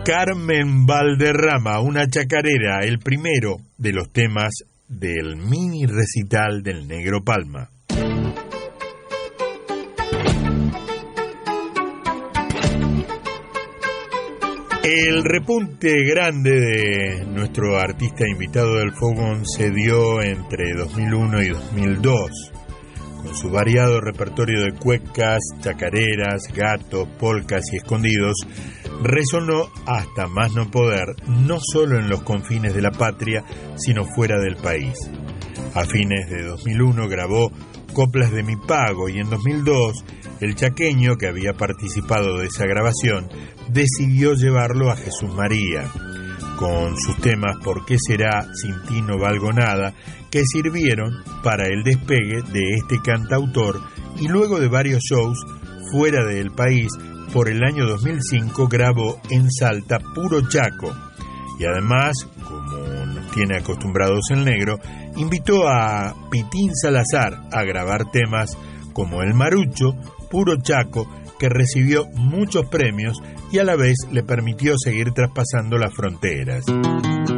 Carmen Valderrama, una chacarera, el primero de los temas del mini recital del Negro Palma. El repunte grande de nuestro artista invitado del Fogón se dio entre 2001 y 2002, con su variado repertorio de cuecas, chacareras, gatos, polcas y escondidos. Resonó hasta más no poder, no solo en los confines de la patria, sino fuera del país. A fines de 2001 grabó Coplas de mi Pago y en 2002 el chaqueño, que había participado de esa grabación, decidió llevarlo a Jesús María, con sus temas ¿Por qué será? Sin ti no valgo nada?, que sirvieron para el despegue de este cantautor, y luego de varios shows fuera del país, por el año 2005 grabó en Salta Puro Chaco, y además, como nos tiene acostumbrados el negro, invitó a Pitín Salazar a grabar temas como El Marucho, Puro Chaco, que recibió muchos premios y a la vez le permitió seguir traspasando las fronteras.